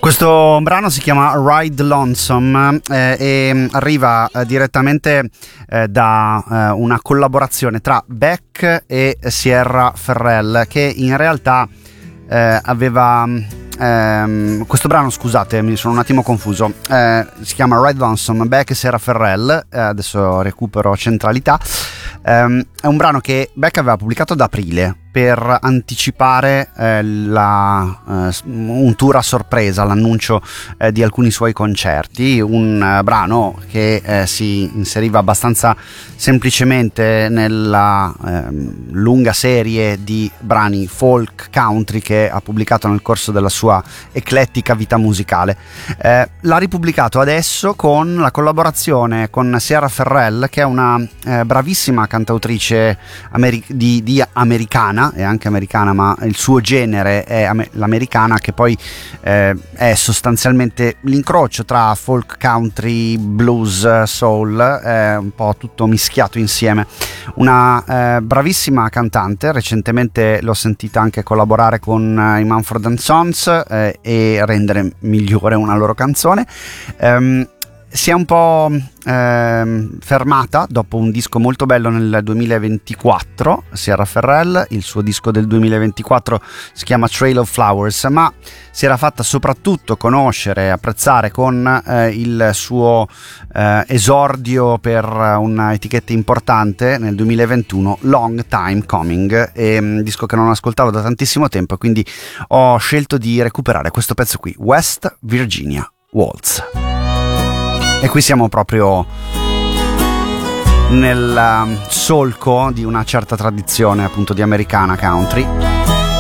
Questo brano si chiama Ride Lonesome e arriva direttamente da una collaborazione tra Beck e Sierra Ferrell, che in realtà aveva questo brano, scusate, mi sono un attimo confuso, si chiama Ride Lonesome, Beck e Sierra Ferrell, adesso recupero centralità. È un brano che Beck aveva pubblicato ad aprile per anticipare un tour a sorpresa, l'annuncio di alcuni suoi concerti, un brano che si inseriva abbastanza semplicemente nella lunga serie di brani folk country che ha pubblicato nel corso della sua eclettica vita musicale. L'ha ripubblicato adesso con la collaborazione con Sierra Ferrell, che è una bravissima cantautrice di americana, è anche americana, ma il suo genere è l'americana, che poi è sostanzialmente l'incrocio tra folk, country, blues, soul, un po' tutto mischiato insieme. Una bravissima cantante, recentemente l'ho sentita anche collaborare con i Mumford & Sons e rendere migliore una loro canzone. Si è un po' fermata dopo un disco molto bello nel 2024, Sierra Ferrell. Il suo disco del 2024 si chiama Trail of Flowers, ma si era fatta soprattutto conoscere e apprezzare con il suo esordio per una etichetta importante nel 2021, Long Time Coming, un disco che non ascoltavo da tantissimo tempo, e quindi ho scelto di recuperare questo pezzo qui, West Virginia Waltz. E qui siamo proprio nel solco di una certa tradizione, appunto, di americana country.